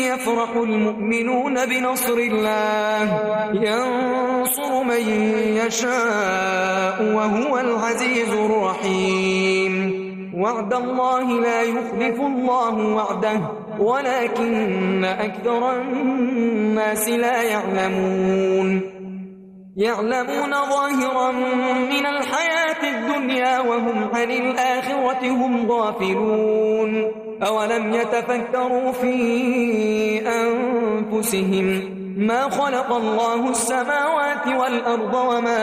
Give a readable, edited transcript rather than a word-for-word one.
يفرح المؤمنون بنصر الله ينصر من يشاء وهو العزيز الرحيم وعد الله لا يخلف الله وعده ولكن أكثر الناس لا يعلمون ظاهرا من الحياة الدنيا وهم عن الآخرة هم غافلون أولم يتفكروا في أنفسهم ما خلق الله السماوات والأرض وما